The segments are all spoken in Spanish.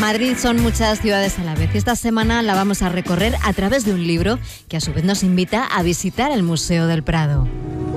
Madrid son muchas ciudades a la vez y esta semana la vamos a recorrer a través de un libro que a su vez nos invita a visitar el Museo del Prado.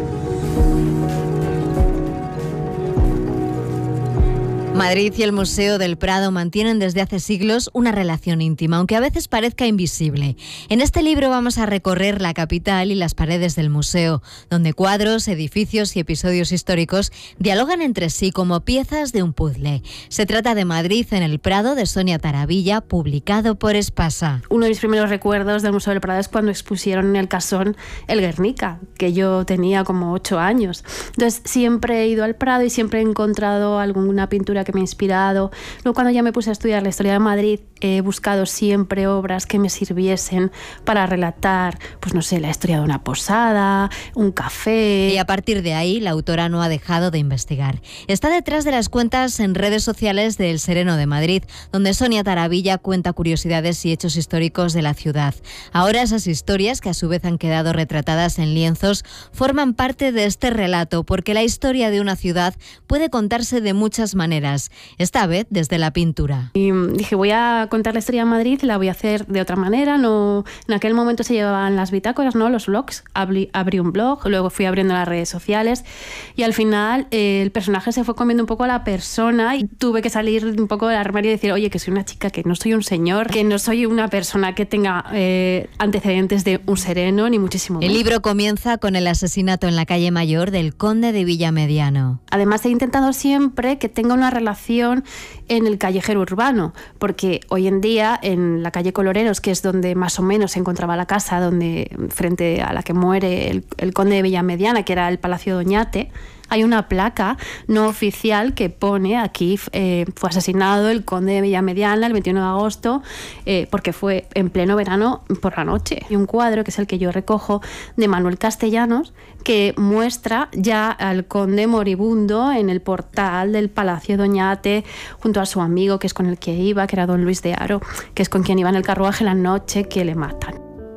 Madrid y el Museo del Prado mantienen desde hace siglos una relación íntima, aunque a veces parezca invisible. En este libro vamos a recorrer la capital y las paredes del museo, donde cuadros, edificios y episodios históricos dialogan entre sí como piezas de un puzzle. Se trata de Madrid en el Prado, de Sonia Taravilla, publicado por Espasa. Uno de mis primeros recuerdos del Museo del Prado es cuando expusieron en el Casón el Guernica, que yo tenía como 8 años. Entonces siempre he ido al Prado y siempre he encontrado alguna pintura que me ha inspirado. Luego, cuando ya me puse a estudiar la historia de Madrid, he buscado siempre obras que me sirviesen para relatar, pues no sé, la historia de una posada, un café. Y a partir de ahí, la autora no ha dejado de investigar. Está detrás de las cuentas en redes sociales de El Sereno de Madrid, donde Sonia Taravilla cuenta curiosidades y hechos históricos de la ciudad. Ahora esas historias, que a su vez han quedado retratadas en lienzos, forman parte de este relato, porque la historia de una ciudad puede contarse de muchas maneras, esta vez desde la pintura. Y dije, voy a contar la historia de Madrid, la voy a hacer de otra manera. No, en aquel momento se llevaban las bitácoras, ¿no? Los blogs. Abrí un blog, luego fui abriendo las redes sociales y al final el personaje se fue comiendo un poco a la persona y tuve que salir un poco del armario y decir, oye, que soy una chica, que no soy un señor, que no soy una persona que tenga antecedentes de un sereno, ni muchísimo menos. El libro comienza con el asesinato en la calle Mayor del conde de Villamediano. Además, he intentado siempre que tenga una relación en el callejero urbano, porque hoy en día en la calle Coloreros, que es donde más o menos se encontraba la casa donde frente a la que muere el conde de Villamediana, que era el Palacio de Oñate, hay una placa no oficial que pone aquí fue asesinado el conde de Villamediana el 21 de agosto porque fue en pleno verano por la noche. Y un cuadro, que es el que yo recojo, de Manuel Castellanos, que muestra ya al conde moribundo en el portal del Palacio de Oñate junto a su amigo, que es con el que iba, que era don Luis de Haro, que es con quien iba en el carruaje la noche que le matan.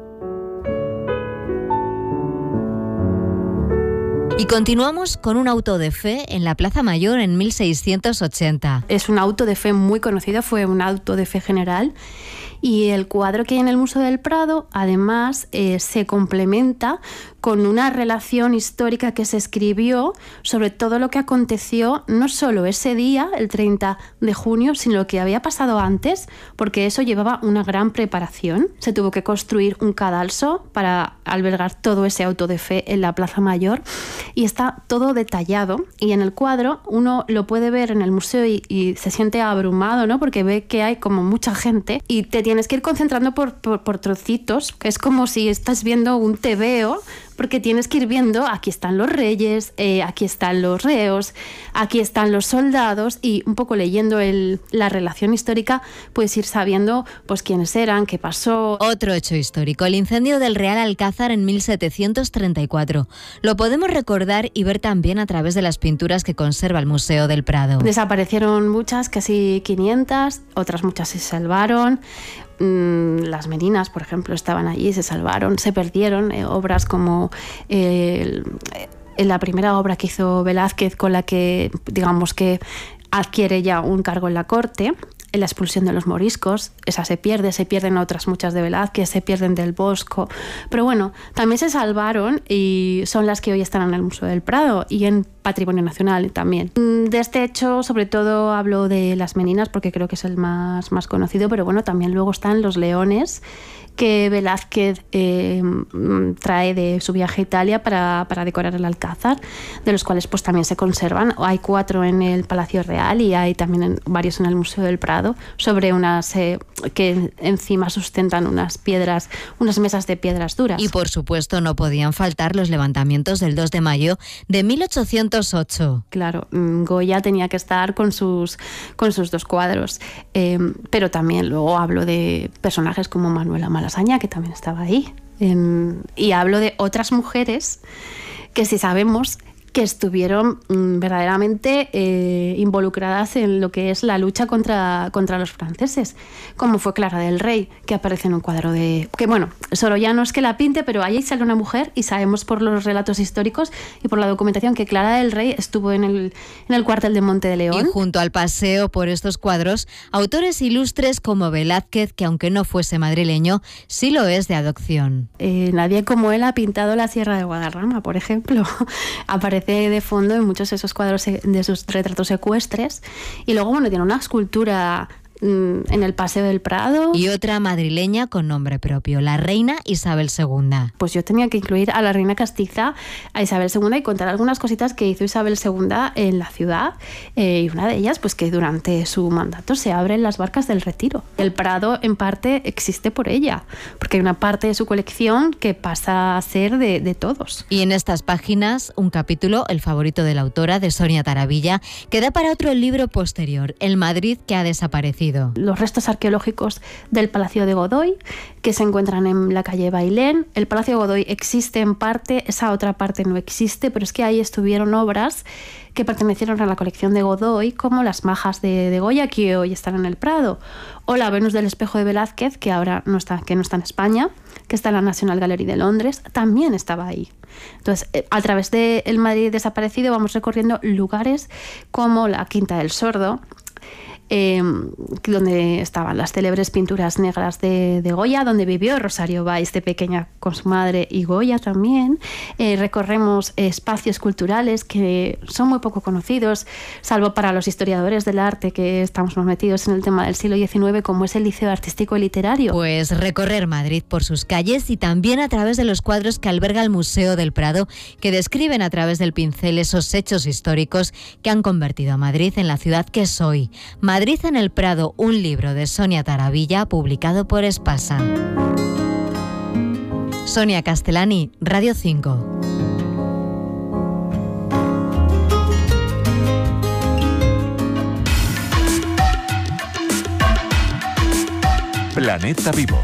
Y continuamos con un auto de fe en la Plaza Mayor en 1680. Es un auto de fe muy conocido, fue un auto de fe general. Y el cuadro que hay en el Museo del Prado, además, se complementa con una relación histórica que se escribió sobre todo lo que aconteció, no solo ese día, el 30 de junio, sino lo que había pasado antes, porque eso llevaba una gran preparación. Se tuvo que construir un cadalso para albergar todo ese auto de fe en la Plaza Mayor y está todo detallado. Y en el cuadro uno lo puede ver en el museo y se siente abrumado, ¿no? Porque ve que hay como mucha gente y te tienes que ir concentrando por trocitos, que es como si estás viendo un tebeo, porque tienes que ir viendo, aquí están los reyes, aquí están los reos, aquí están los soldados, y un poco leyendo la relación histórica puedes ir sabiendo pues quiénes eran, qué pasó. Otro hecho histórico, el incendio del Real Alcázar en 1734. Lo podemos recordar y ver también a través de las pinturas que conserva el Museo del Prado. Desaparecieron muchas, casi 500, otras muchas se salvaron. Las merinas, por ejemplo, estaban allí, se salvaron, se perdieron obras como la primera obra que hizo Velázquez, con la que digamos que adquiere ya un cargo en la corte, en la expulsión de los moriscos. Esa se pierden otras muchas de Velázquez, se pierden del Bosco, pero bueno, también se salvaron y son las que hoy están en el Museo del Prado y en Patrimonio Nacional también. De este hecho, sobre todo hablo de las meninas porque creo que es el más conocido, pero bueno, también luego están los leones que Velázquez trae de su viaje a Italia para decorar el Alcázar, de los cuales pues también se conservan. Hay 4 en el Palacio Real y hay también varios en el Museo del Prado, sobre unas que encima sustentan unas piedras, unas mesas de piedras duras. Y por supuesto no podían faltar los levantamientos del 2 de mayo de 1808. Claro, Goya tenía que estar con sus 2 cuadros, pero también luego hablo de personajes como Manuela Malasaña, que también estaba ahí, y hablo de otras mujeres que sí sabemos que estuvieron verdaderamente involucradas en lo que es la lucha contra los franceses, como fue Clara del Rey, que aparece en un cuadro que bueno, Sorolla no es que la pinte, pero ahí sale una mujer y sabemos por los relatos históricos y por la documentación que Clara del Rey estuvo en el cuartel de Monte de León. Y junto al paseo por estos cuadros, autores ilustres como Velázquez, que aunque no fuese madrileño, sí lo es de adopción. Nadie como él ha pintado la Sierra de Guadarrama, por ejemplo. Aparece de fondo en muchos de esos cuadros de sus retratos ecuestres. Y luego, bueno, tiene una escultura en el Paseo del Prado. Y otra madrileña con nombre propio, la reina Isabel II. Pues yo tenía que incluir a la reina castiza, a Isabel II, y contar algunas cositas que hizo Isabel II en la ciudad. Y una de ellas, pues que durante su mandato se abren las barcas del Retiro. El Prado, en parte, existe por ella, porque hay una parte de su colección que pasa a ser de todos. Y en estas páginas, un capítulo, el favorito de la autora, de Sonia Taravilla, que da para otro libro posterior, El Madrid que ha desaparecido. Los restos arqueológicos del Palacio de Godoy, que se encuentran en la calle Bailén. El Palacio de Godoy existe en parte, esa otra parte no existe, pero es que ahí estuvieron obras que pertenecieron a la colección de Godoy, como las majas de Goya, que hoy están en el Prado, o la Venus del Espejo de Velázquez, que ahora no está en España, que está en la National Gallery de Londres, también estaba ahí. Entonces, a través de El Madrid desaparecido vamos recorriendo lugares como la Quinta del Sordo, donde estaban las célebres pinturas negras de Goya, donde vivió Rosario Valls de pequeña con su madre y Goya también. Recorremos espacios culturales que son muy poco conocidos, salvo para los historiadores del arte que estamos más metidos en el tema del siglo XIX, como es el Liceo Artístico y Literario. Pues recorrer Madrid por sus calles y también a través de los cuadros que alberga el Museo del Prado, que describen a través del pincel esos hechos históricos que han convertido a Madrid en la ciudad que es hoy. Madrid en el Prado, un libro de Sonia Taravilla publicado por Espasa. Sonia Castellani, Radio 5. Planeta Vivo.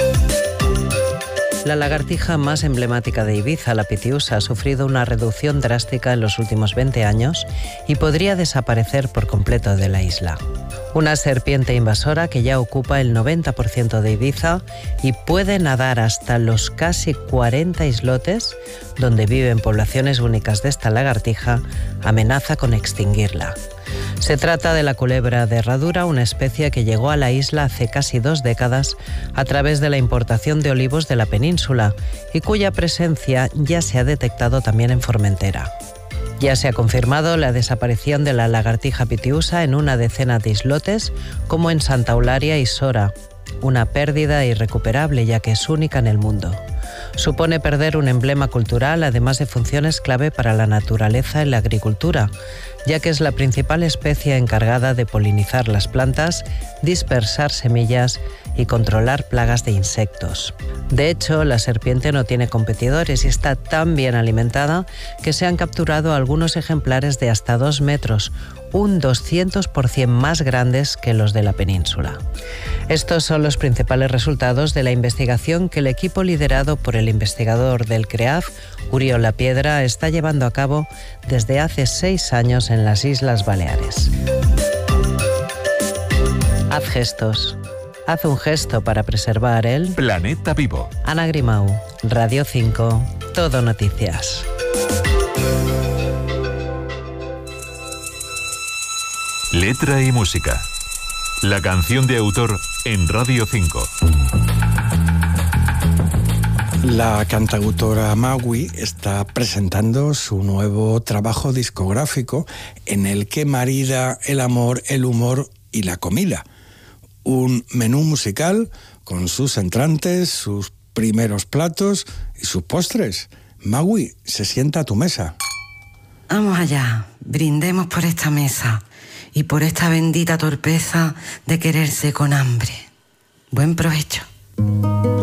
La lagartija más emblemática de Ibiza, la pitiusa, ha sufrido una reducción drástica en los últimos 20 años y podría desaparecer por completo de la isla. Una serpiente invasora que ya ocupa el 90% de Ibiza y puede nadar hasta los casi 40 islotes donde viven poblaciones únicas de esta lagartija, amenaza con extinguirla. Se trata de la culebra de herradura, una especie que llegó a la isla hace casi 2 décadas a través de la importación de olivos de la península y cuya presencia ya se ha detectado también en Formentera. Ya se ha confirmado la desaparición de la lagartija pitiusa en una decena de islotes, como en Santa Eulalia y Sora, una pérdida irrecuperable ya que es única en el mundo. Supone perder un emblema cultural, además de funciones clave para la naturaleza y la agricultura, ya que es la principal especie encargada de polinizar las plantas, dispersar semillas y controlar plagas de insectos. De hecho, la serpiente no tiene competidores y está tan bien alimentada que se han capturado algunos ejemplares de hasta 2 metros, un 200% más grandes que los de la península. Estos son los principales resultados de la investigación que el equipo liderado por el investigador del CREAF, Uriol Lapiedra, está llevando a cabo desde hace 6 años en las Islas Baleares. Haz gestos. Haz un gesto para preservar el Planeta Vivo. Ana Grimau, Radio 5, Todo Noticias. Letra y música. La canción de autor en Radio 5. La cantautora Magui está presentando su nuevo trabajo discográfico en el que marida el amor, el humor y la comida. Un menú musical con sus entrantes, sus primeros platos y sus postres. Magui, se sienta a tu mesa. Vamos allá, brindemos por esta mesa y por esta bendita torpeza de quererse con hambre. Buen provecho.